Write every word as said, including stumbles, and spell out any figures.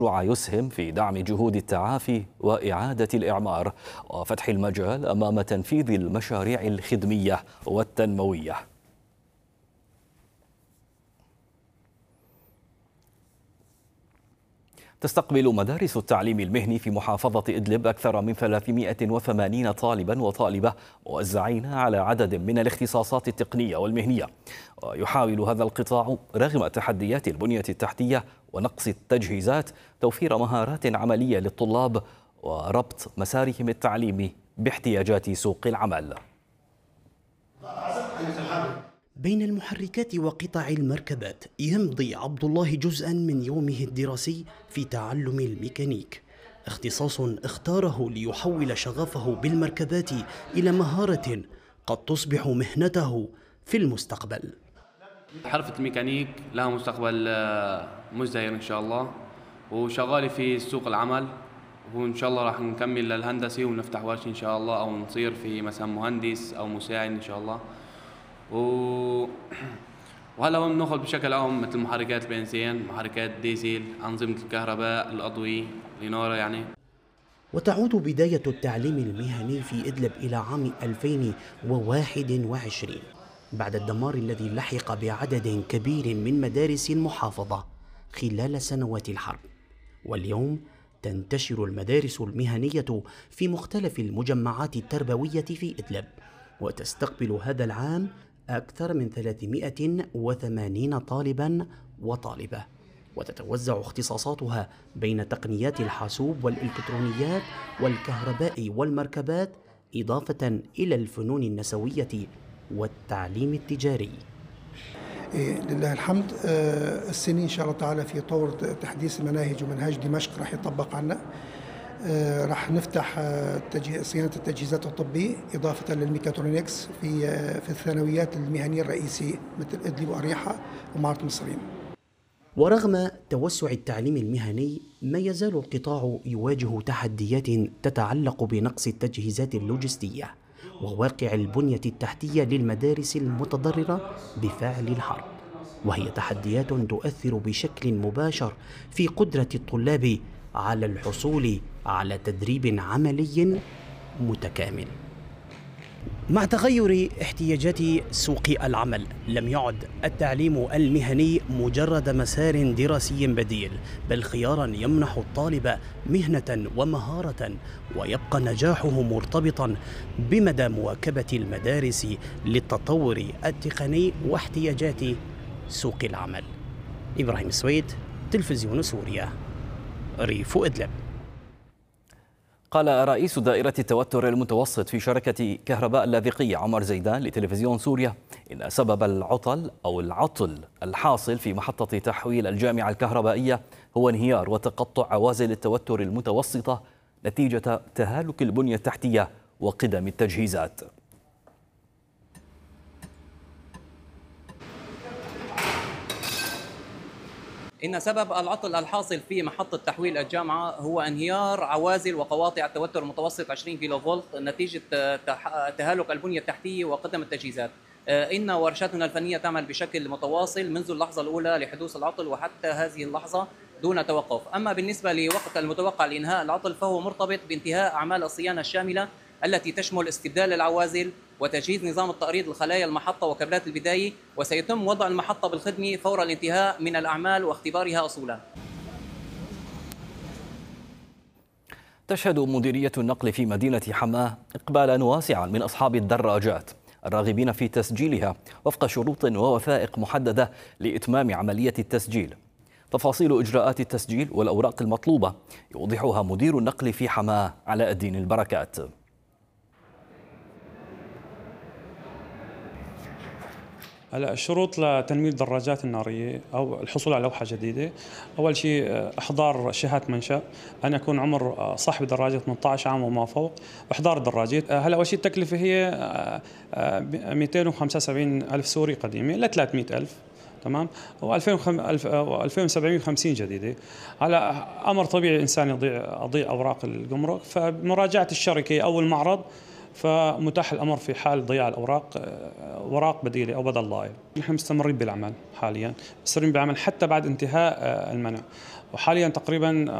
يسهم في دعم جهود التعافي وإعادة الإعمار وفتح المجال أمام تنفيذ المشاريع الخدمية والتنموية. تستقبل مدارس التعليم المهني في محافظة إدلب أكثر من ثلاثمائة وثمانين طالبا وطالبة موزعين على عدد من الاختصاصات التقنية والمهنية. ويحاول هذا القطاع رغم تحديات البنية التحتية ونقص التجهيزات توفير مهارات عملية للطلاب وربط مسارهم التعليمي باحتياجات سوق العمل. بين المحركات وقطع المركبات يمضي عبد الله جزءا من يومه الدراسي في تعلم الميكانيك، اختصاص اختاره ليحول شغفه بالمركبات إلى مهارة قد تصبح مهنته في المستقبل. حرفة الميكانيك لها مستقبل مزدهر إن شاء الله، وشغالي في سوق العمل، وإن شاء الله راح نكمل للهندسي ونفتح ورشة إن شاء الله، أو نصير في مثلا مهندس أو مساعد إن شاء الله. و... وهلا هون بناخذ بشكل عام مثل محركات البنزين، محركات ديزل، أنظمة الكهرباء، الأضوية، الإنارة يعني. وتعود بداية التعليم المهني في إدلب إلى عام ألفين وواحد وعشرين بعد الدمار الذي لحق بعدد كبير من مدارس المحافظة خلال سنوات الحرب. واليوم تنتشر المدارس المهنية في مختلف المجمعات التربوية في إدلب، وتستقبل هذا العام أكثر من ثلاثمائة وثمانين طالبا وطالبة، وتتوزع اختصاصاتها بين تقنيات الحاسوب والإلكترونيات والكهرباء والمركبات، إضافة إلى الفنون النسوية والتعليم التجاري. إيه لله الحمد. آه السنين إن شاء الله تعالى في طور تحديث المناهج، ومنهاج دمشق راح يطبق عنا. آه راح نفتح آه صيانة التجهيزات الطبية إضافة للميكاترونكس في آه في الثانويات المهنية الرئيسية مثل إدلب وأريحة ومعرض مصرين. ورغم توسع التعليم المهني ما يزال القطاع يواجه تحديات تتعلق بنقص التجهيزات اللوجستية وواقع البنية التحتية للمدارس المتضررة بفعل الحرب، وهي تحديات تؤثر بشكل مباشر في قدرة الطلاب على الحصول على تدريب عملي متكامل. مع تغير احتياجات سوق العمل لم يعد التعليم المهني مجرد مسار دراسي بديل، بل خيارا يمنح الطالب مهنة ومهارة، ويبقى نجاحه مرتبطا بمدى مواكبة المدارس للتطور التقني واحتياجات سوق العمل. إبراهيم السويد، تلفزيون سوريا، ريف إدلب. قال رئيس دائرة التوتر المتوسط في شركة كهرباء اللاذقية عمر زيدان لتلفزيون سوريا إن سبب العطل أو العطل الحاصل في محطة تحويل الجامعة الكهربائية هو انهيار وتقطع عوازل التوتر المتوسطة نتيجة تهالك البنية التحتية وقدم التجهيزات. إن سبب العطل الحاصل في محطة تحويل الجامعة هو انهيار عوازل وقواطع التوتر المتوسط عشرين كيلو فولت نتيجة تهالك البنية التحتية وقدم التجهيزات. إن ورشاتنا الفنية تعمل بشكل متواصل منذ اللحظة الأولى لحدوث العطل وحتى هذه اللحظة دون توقف. أما بالنسبة لوقت المتوقع لإنهاء العطل فهو مرتبط بانتهاء أعمال الصيانة الشاملة التي تشمل استبدال العوازل وتجهيز نظام التأريض لخلايا المحطة وكابلات البداية، وسيتم وضع المحطة بالخدمة فور الانتهاء من الأعمال واختبارها أصولا. تشهد مديرية النقل في مدينة حماه إقبالا واسعا من أصحاب الدراجات الراغبين في تسجيلها وفق شروط ووثائق محددة لإتمام عملية التسجيل. تفاصيل إجراءات التسجيل والأوراق المطلوبة يوضحها مدير النقل في حماه علاء الدين البركات. هلا الشروط لتنمية الدراجات النارية أو الحصول على لوحة جديدة، أول شيء إحضار شهادة منشأ، أن يكون عمر صاحب الدراجة ثمانية عشر عام وما فوق، وإحضار الدراجات. هلا أول شيء التكلفة هي مئتين وخمسة وسبعين ألف سوري قديمة ل ثلاثمئة ألف، تمام، و2750 جديدة. على أمر طبيعي إنسان يضيع يضيع أوراق الجمرك، فمراجعة الشركة أو المعرض فمتاح الأمر في حال ضياع الأوراق أوراق بديلة أو بدل ضائع. نحن مستمرين بالعمل حاليا، مستمرين بالعمل حتى بعد انتهاء المنع، وحاليا تقريبا